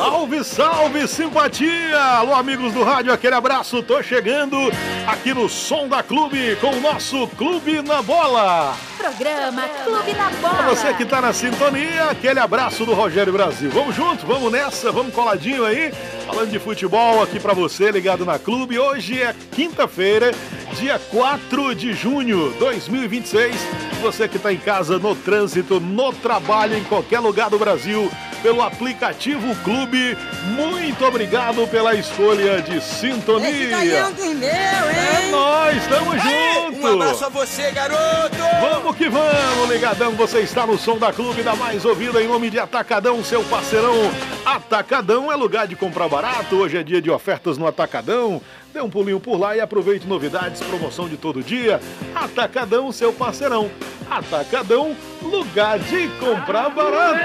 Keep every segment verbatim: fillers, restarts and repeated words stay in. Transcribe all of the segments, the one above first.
Salve, salve, simpatia! Alô, amigos do rádio, aquele abraço. Tô chegando aqui no Som da Clube com o nosso Clube na Bola. Programa Clube na Bola. Pra você que tá na sintonia, aquele abraço do Rogério Brasil. Vamos junto, vamos nessa, vamos coladinho aí. Falando de futebol aqui pra você, ligado na Clube. Hoje é quinta-feira, dia quatro de junho de dois mil e vinte e seis. Você que tá em casa, no trânsito, no trabalho, em qualquer lugar do Brasil, pelo aplicativo Clube, muito obrigado pela escolha de sintonia. Esse meu, hein? É nóis, tamo junto. Um abraço a você, garoto. Vamos que vamos, ligadão, você está no Som da Clube, da mais ouvida em nome de Atacadão, seu parceirão. Atacadão é lugar de comprar barato, hoje é dia de ofertas no Atacadão. Dê um pulinho por lá e aproveite novidades, promoção de todo dia. Atacadão, seu parceirão. Atacadão, lugar de comprar barato.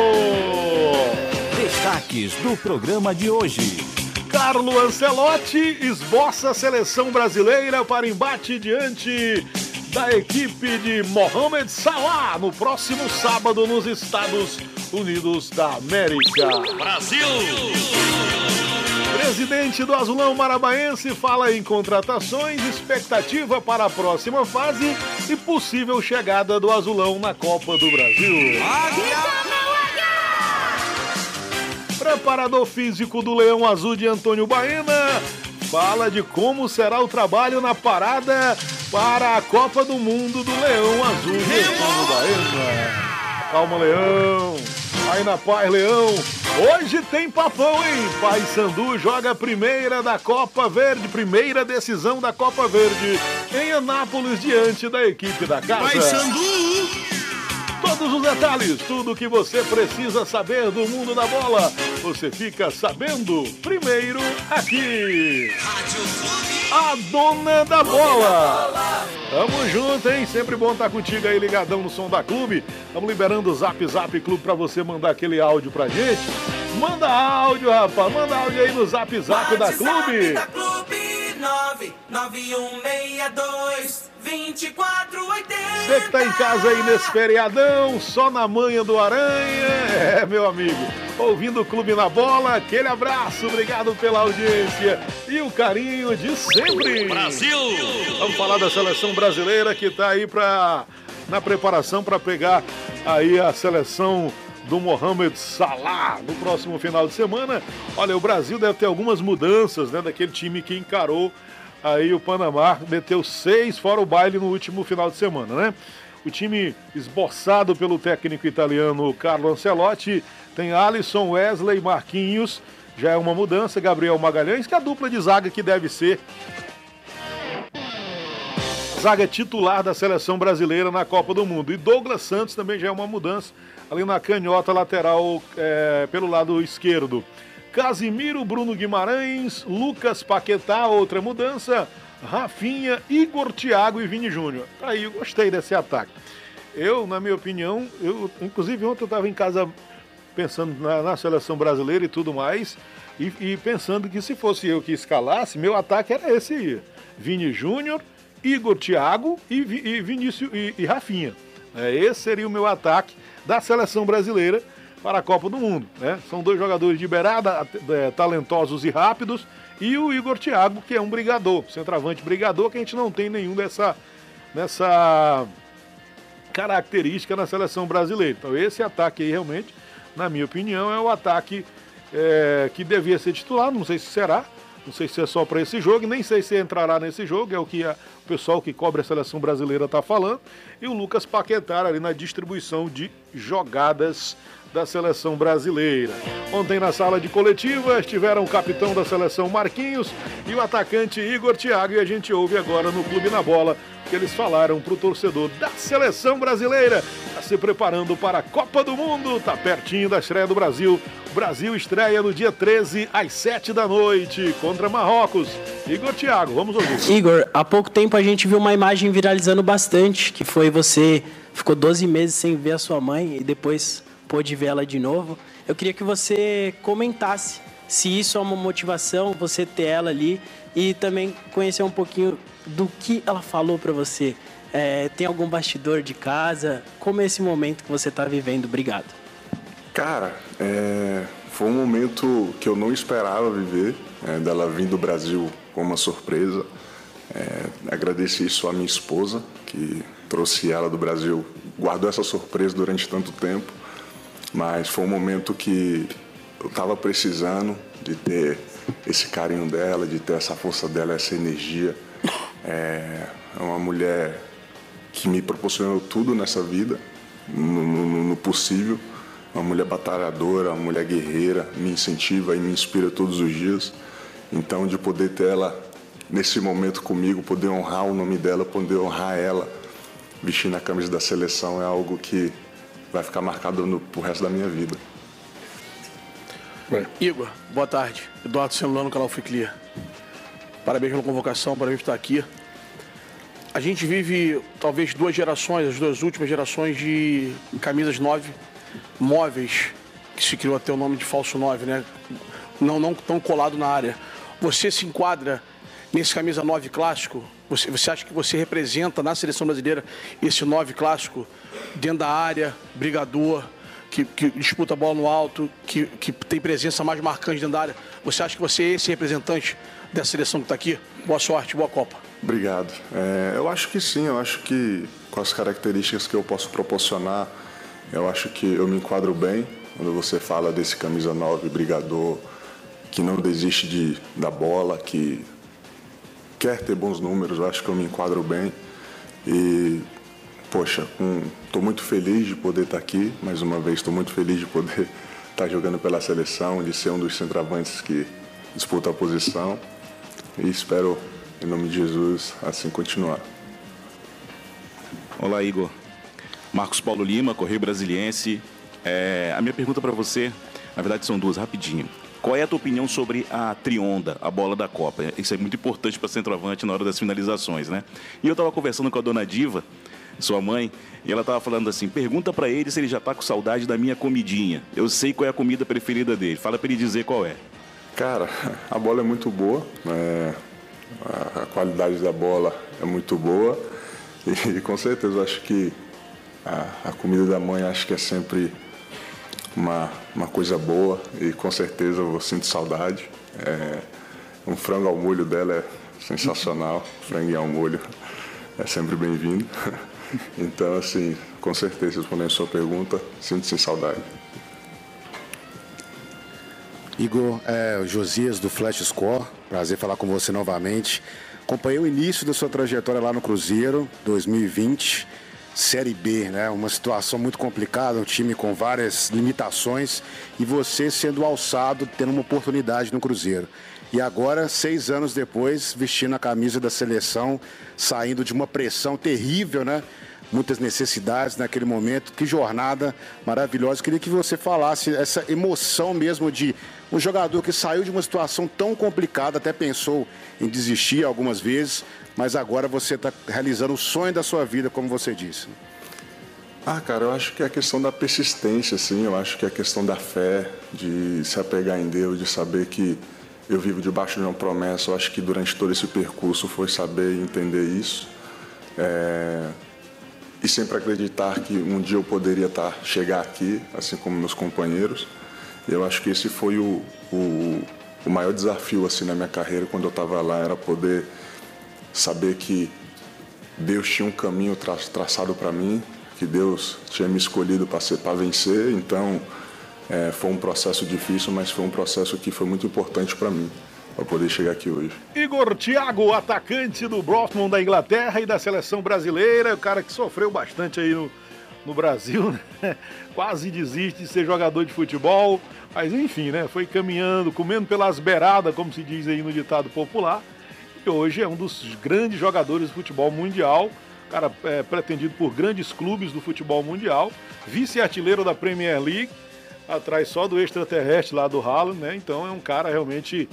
Destaques do programa de hoje. Carlo Ancelotti esboça a seleção brasileira para embate diante da equipe de Mohamed Salah no próximo sábado nos Estados Unidos da América. Brasil! Presidente do Azulão Marabaense fala em contratações, expectativa para a próxima fase e possível chegada do Azulão na Copa do Brasil. Preparador físico do Leão Azul de Antônio Baena fala de como será o trabalho na parada para a Copa do Mundo do Leão Azul de Antônio Baena. Calma, Leão. Aí na paz, Leão. Hoje tem papão, hein? Paysandu joga a primeira da Copa Verde, primeira decisão da Copa Verde em Anápolis diante da equipe da casa. Paysandu! Todos os detalhes, tudo o que você precisa saber do mundo da bola, você fica sabendo primeiro aqui. A dona da bola. Tamo junto, hein? Sempre bom estar contigo aí ligadão no Som da Clube. Estamos liberando o Zap Zap Clube pra você mandar aquele áudio pra gente. Manda áudio, rapaz. Manda áudio aí no Zap Zap da Clube. nove nove um seis dois, dois quatro oito zero. Você que tá em casa aí nesse feriadão, só na manha do Aranha. É, meu amigo, ouvindo o Clube na Bola, aquele abraço, obrigado pela audiência e o carinho de sempre. Brasil! Vamos falar da seleção brasileira que tá aí pra, na preparação para pegar aí a seleção do Mohamed Salah no próximo final de semana. Olha, o Brasil deve ter algumas mudanças, né, daquele time que encarou aí o Panamá, meteu seis fora o baile no último final de semana, né? O time esboçado pelo técnico italiano Carlo Ancelotti tem Alisson, Wesley, Marquinhos, já é uma mudança, Gabriel Magalhães, que é a dupla de zaga que deve ser zaga titular da seleção brasileira na Copa do Mundo. E Douglas Santos também já é uma mudança ali na canhota lateral é, pelo lado esquerdo. Casimiro, Bruno Guimarães, Lucas Paquetá, outra mudança, Rafinha, Igor Thiago e Vini Júnior. Aí eu gostei desse ataque. Eu, na minha opinião, eu, inclusive ontem eu estava em casa pensando na, na seleção brasileira e tudo mais, e, e pensando que se fosse eu que escalasse, meu ataque era esse aí. Vini Júnior, Igor Thiago e, e Vinícius e, e Rafinha. É, esse seria o meu ataque da seleção brasileira para a Copa do Mundo, né? São dois jogadores de beirada, é, talentosos e rápidos, e o Igor Thiago, que é um brigador, centroavante brigador, que a gente não tem nenhum dessa, dessa característica na seleção brasileira. Então esse ataque aí realmente, na minha opinião, é o ataque é, que devia ser titular, não sei se será, não sei se é só para esse jogo, nem sei se entrará nesse jogo, é o que a, o pessoal que cobre a seleção brasileira está falando, e o Lucas Paquetá ali na distribuição de jogadas da seleção brasileira. Ontem na sala de coletiva estiveram o capitão da seleção Marquinhos e o atacante Igor Thiago, e a gente ouve agora no Clube na Bola que eles falaram para o torcedor da seleção brasileira, está se preparando para a Copa do Mundo, está pertinho da estreia do Brasil. O Brasil estreia no dia treze às sete da noite contra Marrocos. Igor Thiago, vamos ouvir. Igor, há pouco tempo a gente viu uma imagem viralizando bastante, que foi você ficou doze meses sem ver a sua mãe e depois pôde ver ela de novo. Eu queria que você comentasse se isso é uma motivação, você ter ela ali, e também conhecer um pouquinho do que ela falou para você. É, tem algum bastidor de casa? Como é esse momento que você está vivendo? Obrigado. Cara, é, foi um momento que eu não esperava viver, é, dela vir do Brasil com uma surpresa. É, agradeço isso à minha esposa, que trouxe ela do Brasil, guardou essa surpresa durante tanto tempo, mas foi um momento que eu estava precisando de ter esse carinho dela, de ter essa força dela, essa energia. É uma mulher que me proporcionou tudo nessa vida, no, no, no possível. Uma mulher batalhadora, uma mulher guerreira, me incentiva e me inspira todos os dias. Então, de poder ter ela nesse momento comigo, poder honrar o nome dela, poder honrar ela, vestindo a camisa da seleção, é algo que vai ficar marcado no, pro resto da minha vida. É. Igor, boa tarde. Eduardo Celulano, no canal Free Clear. Parabéns pela convocação, parabéns por estar aqui. A gente vive talvez duas gerações, as duas últimas gerações de camisas nove móveis, que se criou até o nome de falso nove, né? Não, não tão colado na área. Você se enquadra nesse camisa nove clássico? Você, você acha que você representa na seleção brasileira esse nove clássico dentro da área, brigador, que, que disputa a bola no alto, que, que tem presença mais marcante dentro da área? Você acha que você é esse representante dessa seleção que está aqui? Boa sorte, boa Copa. Obrigado. É, eu acho que sim, eu acho que com as características que eu posso proporcionar, eu acho que eu me enquadro bem quando você fala desse camisa nove, brigador, que não desiste de, da bola, que quer ter bons números. Eu acho que eu me enquadro bem. E, poxa, estou um, muito feliz de poder estar aqui, mais uma vez, estou muito feliz de poder estar jogando pela seleção, de ser um dos centroavantes que disputa a posição. E espero, em nome de Jesus, assim continuar. Olá, Igor. Marcos Paulo Lima, Correio Brasiliense. É, a minha pergunta para você, na verdade são duas, rapidinho. Qual é a tua opinião sobre a trionda, a bola da Copa? Isso é muito importante para centroavante na hora das finalizações, né? E eu estava conversando com a dona Diva, sua mãe, e ela estava falando assim, pergunta para ele se ele já está com saudade da minha comidinha. Eu sei qual é a comida preferida dele, fala para ele dizer qual é. Cara, a bola é muito boa, é, a qualidade da bola é muito boa e com certeza eu acho que a, a comida da mãe acho que é sempre uma, uma coisa boa e com certeza eu sinto saudade. É, um frango ao molho dela é sensacional, frango ao molho é sempre bem-vindo. Então, assim, com certeza, respondendo a sua pergunta, sinto-se saudade. Igor, é, o Josias do Flash Score, prazer falar com você novamente. Acompanhei o início da sua trajetória lá no Cruzeiro, dois mil e vinte, Série B, né? Uma situação muito complicada, um time com várias limitações e você sendo alçado, tendo uma oportunidade no Cruzeiro. E agora, seis anos depois, vestindo a camisa da seleção, saindo de uma pressão terrível, né? Muitas necessidades naquele momento. Que jornada maravilhosa. Queria que você falasse essa emoção mesmo de um jogador que saiu de uma situação tão complicada, até pensou em desistir algumas vezes, mas agora você está realizando o sonho da sua vida, como você disse. Ah, cara, eu acho que é a questão da persistência, assim. Eu acho que é a questão da fé, de se apegar em Deus, de saber que eu vivo debaixo de uma promessa. Eu acho que durante todo esse percurso foi saber entender isso. É... E sempre acreditar que um dia eu poderia estar, chegar aqui, assim como meus companheiros. Eu acho que esse foi o, o, o maior desafio assim, na minha carreira, quando eu estava lá, era poder saber que Deus tinha um caminho tra traçado para mim, que Deus tinha me escolhido para vencer. Então, é, foi um processo difícil, mas foi um processo que foi muito importante para mim, para poder chegar aqui hoje. Igor Thiago, atacante do Dortmund da Inglaterra e da seleção brasileira, o cara que sofreu bastante aí no, no Brasil, né? Quase desiste de ser jogador de futebol, mas enfim, né? Foi caminhando, comendo pelas beiradas, como se diz aí no ditado popular, e hoje é um dos grandes jogadores do futebol mundial, cara é pretendido por grandes clubes do futebol mundial, vice-artilheiro da Premier League, atrás só do extraterrestre lá do Haaland, né? Então é um cara realmente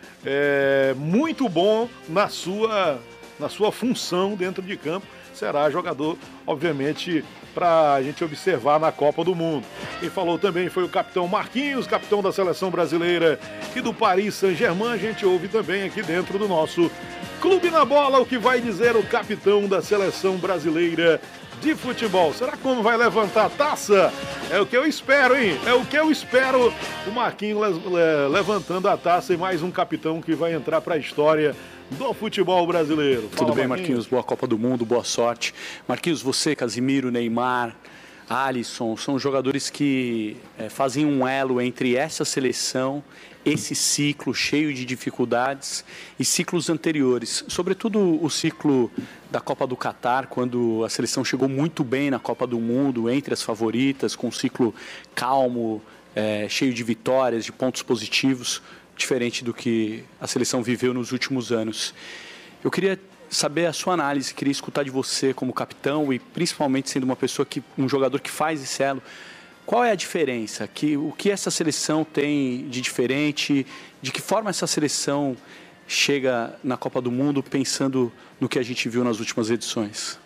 é, muito bom na sua, na sua função dentro de campo. Será jogador, obviamente, para a gente observar na Copa do Mundo. Quem falou também foi o capitão Marquinhos, capitão da seleção brasileira e do Paris Saint-Germain. A gente ouve também aqui dentro do nosso Clube na Bola o que vai dizer o capitão da seleção brasileira, de futebol. Será como vai levantar a taça? É o que eu espero, hein? É o que eu espero. O Marquinhos le le levantando a taça e mais um capitão que vai entrar para a história do futebol brasileiro. Fala, tudo bem, Marquinhos? Marquinhos? Boa Copa do Mundo, boa sorte. Marquinhos, você, Casimiro, Neymar, Alisson, são jogadores que é, fazem um elo entre essa seleção, esse ciclo cheio de dificuldades e ciclos anteriores. Sobretudo o ciclo da Copa do Catar, quando a seleção chegou muito bem na Copa do Mundo, entre as favoritas, com um ciclo calmo, é, cheio de vitórias, de pontos positivos, diferente do que a seleção viveu nos últimos anos. Eu queria saber a sua análise, queria escutar de você como capitão e principalmente sendo uma pessoa que um jogador que faz esse elo. Qual é a diferença? Que, o que essa seleção tem de diferente? De que forma essa seleção chega na Copa do Mundo pensando no que a gente viu nas últimas edições?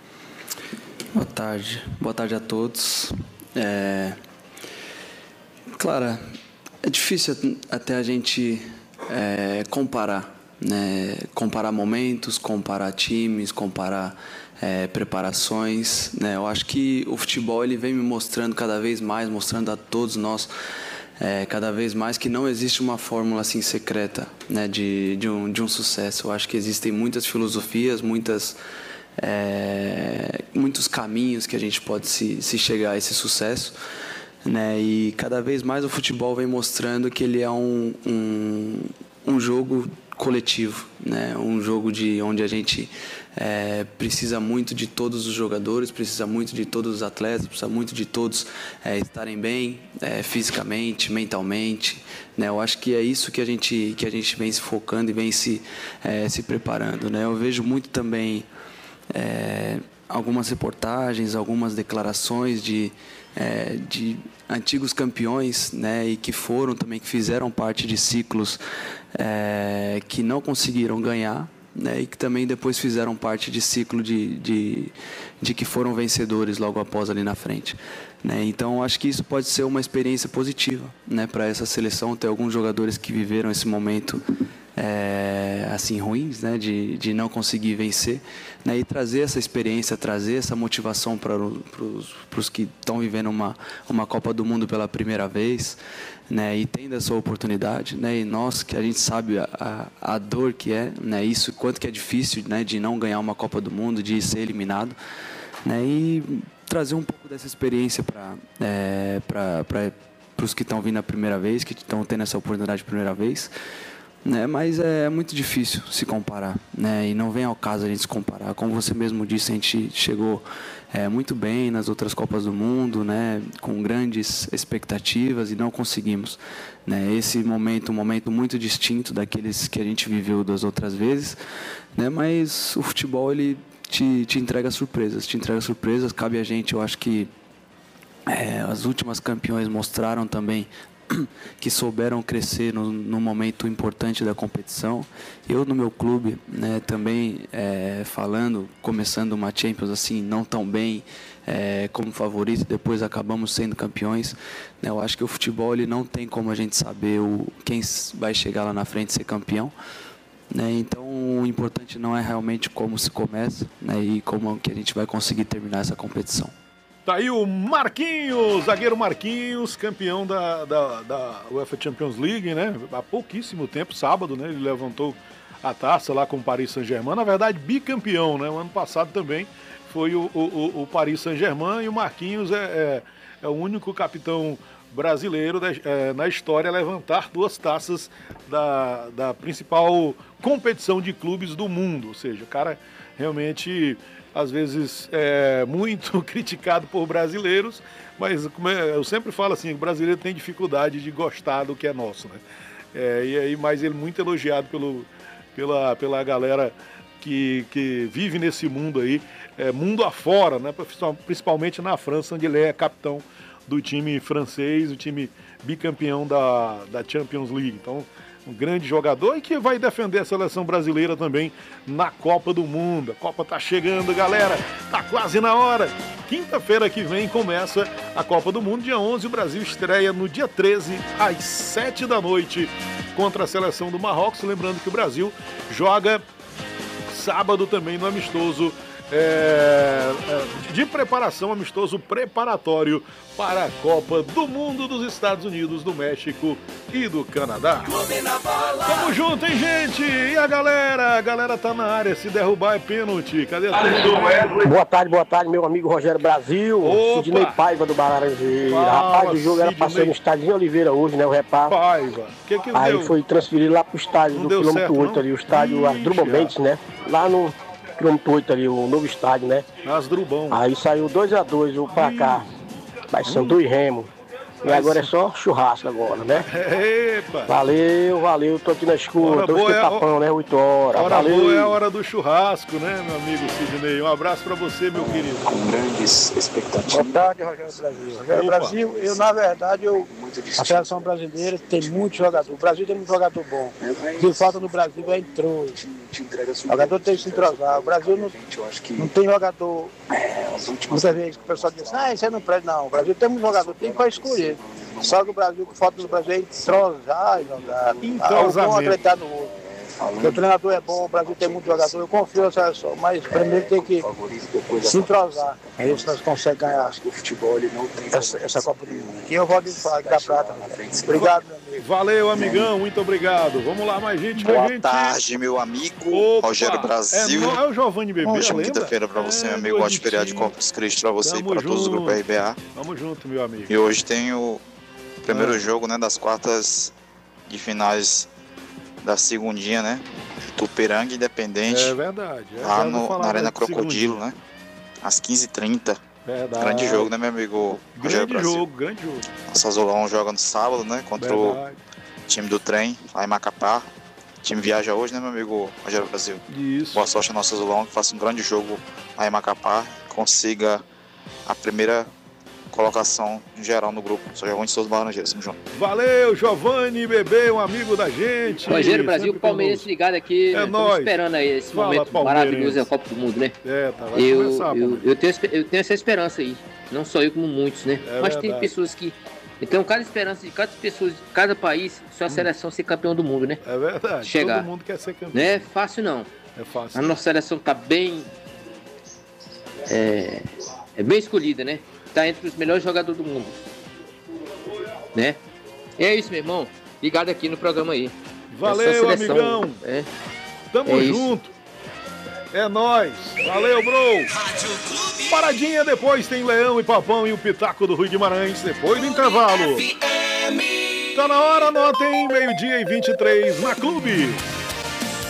Boa tarde. Boa tarde a todos. É... Clara, é difícil até a gente é, comparar, né? Comparar momentos, comparar times, comparar é, preparações, né? Eu acho que o futebol ele vem me mostrando cada vez mais, mostrando a todos nós é, cada vez mais que não existe uma fórmula assim secreta, né? de, de, um, de um sucesso. Eu acho que existem muitas filosofias, muitas, é, muitos caminhos que a gente pode se, se chegar a esse sucesso. Né? E cada vez mais o futebol vem mostrando que ele é um, um, um jogo coletivo, né? Um jogo de, onde a gente é, precisa muito de todos os jogadores, precisa muito de todos os atletas, precisa muito de todos é, estarem bem é, fisicamente, mentalmente. Né? Eu acho que é isso que a gente, que a gente vem se focando e vem se, é, se preparando. Né? Eu vejo muito também é, algumas reportagens, algumas declarações de É, de antigos campeões, né, e que foram também, que fizeram parte de ciclos é, que não conseguiram ganhar, né, e que também depois fizeram parte de ciclo de, de, de que foram vencedores logo após ali na frente. Né. Então, acho que isso pode ser uma experiência positiva, né, para essa seleção, ter alguns jogadores que viveram esse momento É, assim ruins, né, de, de não conseguir vencer, né, e trazer essa experiência, trazer essa motivação para os que estão vivendo uma, uma Copa do Mundo pela primeira vez, né, e tendo essa oportunidade, né, e nós que a gente sabe a, a, a dor que é, né, isso, quanto que é difícil, né, de não ganhar uma Copa do Mundo, de ser eliminado, né, e trazer um pouco dessa experiência para é, para os que estão vindo a primeira vez, que estão tendo essa oportunidade a primeira vez. Né, mas é muito difícil se comparar, né, e não vem ao caso a gente se comparar. Como você mesmo disse, a gente chegou é, muito bem nas outras Copas do Mundo, né, com grandes expectativas e não conseguimos. Né, esse momento, um momento muito distinto daqueles que a gente viveu das outras vezes, né, mas o futebol ele te, te entrega surpresas, te entrega surpresas. Cabe a gente, eu acho que é, as últimas campeões mostraram também que souberam crescer no, no momento importante da competição. Eu no meu clube, né, também é, falando, começando uma Champions assim não tão bem é, como favorito, depois acabamos sendo campeões. Né, eu acho que o futebol ele não tem como a gente saber o, quem vai chegar lá na frente e ser campeão. Né, então o importante não é realmente como se começa, né, e como que a gente vai conseguir terminar essa competição. Tá aí o Marquinhos, zagueiro Marquinhos, campeão da, da, da UEFA Champions League, né? Há pouquíssimo tempo, sábado, né? Ele levantou a taça lá com o Paris Saint-Germain. Na verdade, bicampeão, né? O ano passado também foi o, o, o Paris Saint-Germain e o Marquinhos é, é, é o único capitão brasileiro da, é, na história a levantar duas taças da, da principal competição de clubes do mundo. Ou seja, o cara realmente, às vezes, é muito criticado por brasileiros, mas como eu sempre falo assim, o brasileiro tem dificuldade de gostar do que é nosso, né? É, e aí, mas ele muito elogiado pelo, pela, pela galera que, que vive nesse mundo aí, é, mundo afora, né? Principalmente na França, onde ele é capitão do time francês, o time bicampeão da, da Champions League. Então, um grande jogador e que vai defender a seleção brasileira também na Copa do Mundo. A Copa tá chegando, galera, tá quase na hora. Quinta-feira que vem começa a Copa do Mundo, dia onze, o Brasil estreia no dia treze, às sete da noite, contra a seleção do Marrocos. Lembrando que o Brasil joga sábado também no amistoso é, é, de preparação, amistoso preparatório para a Copa do Mundo dos Estados Unidos, do México e do Canadá. Tamo junto, hein, gente? E a galera? A galera tá na área. Se derrubar é pênalti. Cadê a turma? Boa tarde, boa tarde, meu amigo Rogério Brasil. Opa! Sidney Paiva do Laranjeira. Rapaz, o jogo era pra ser no estádio Oliveira hoje, né? O reparo. Paiva. Que que Aí deu? foi transferido lá pro estádio Não do deu quilômetro certo, oito não? ali, o estádio Ixi, Asdrubal Mendes, né? Lá no quilômetro oito ali, o novo estádio, né? Asdrubão. Aí saiu dois a dois o placar. Vai ser dois Remo. E agora é só churrasco agora, né? Epa! Valeu, valeu, tô aqui na escuta. Hora Hoje boa tem é- papão, né? oito horas. Hora Valeu. boa é a hora do churrasco, né, meu amigo Sidney? Um abraço pra você, meu querido. Com grandes expectativas. Boa tarde, Rogério Brasil. Rogério Opa. Brasil, eu na verdade, eu, a seleção brasileira tem muito jogador. O Brasil tem muito jogador bom. O que falta no Brasil é entrou. O jogador tem que se entrosar. O Brasil não, não tem jogador. Muitas vezes o pessoal diz, ah, isso aí não presta. Não, o Brasil tem um jogador, tem para escolher. Só que o Brasil, o que falta no Brasil é entrosar e jogar. Entrosamento. Um acreditar no outro. Porque o treinador é bom, o Brasil tem muito jogador, eu confio na seleção, mas primeiro tem que se entrosar. Aí se nós conseguimos ganhar essa, essa Copa do Mundo. E eu vou de falar da Prata. Obrigado, meu amigo. Valeu, amigão, muito obrigado. Vamos lá, mais gente, mais Boa gente. tarde, meu amigo Opa, Rogério Brasil. É, no- é o Giovanni Bebê, Ótima lembra? quinta-feira pra você, É, meu amigo. meu Ótimo feriado de bonitinho. Corpus Christi pra você Tamo e pra todos do junto. Grupo R B A. Tamo junto, meu amigo. E hoje tem o primeiro Ah. jogo, né, das quartas de finais da segundinha, né? Tuperanga Independente. É verdade. É, lá já no, vou falar na Arena da Crocodilo, segundinha. né? Às quinze e trinta. Verdade. Grande jogo, né, meu amigo Rogério Grande Brasil? jogo, grande jogo. Nosso Azulão joga no sábado, né? Contra Verdade. o time do trem, lá em Macapá. O time viaja hoje, né, meu amigo Rogério Brasil? Isso. Boa sorte ao nosso Azulão, que faça um grande jogo lá em Macapá. Consiga a primeira colocação em geral no grupo. Sou Giovanni Souza Laranjeiras, tamo junto. Valeu, Giovanni Bebê, um amigo da gente. Rogério Brasil, Sempre Palmeiras conosco. ligado aqui. É Estamos nóis. esperando aí esse Fala, momento palmeirense. maravilhoso da Copa do Mundo, né? É, tá, vai Eu, começar, eu, Palmeiras. eu, tenho, espe- eu tenho essa esperança aí. Não só eu, como muitos, né? É Mas tem verdade. pessoas que. Então, cada esperança de cada pessoa, de cada país, sua seleção ser campeão do mundo, né? É verdade. Chegar. Todo mundo quer ser campeão. Não é fácil, não. É fácil. A nossa seleção tá bem. É, é bem escolhida, né? Tá entre os melhores jogadores do mundo. Né? É isso, meu irmão. Ligado aqui no programa aí. Valeu, Essa seleção, amigão. É. Tamo É isso. junto. É nóis. Valeu, bro. Paradinha, depois tem Leão e Papão e o Pitaco do Rui Guimarães, depois do intervalo. Tá na hora, anotem, meio-dia e vinte e três na Clube.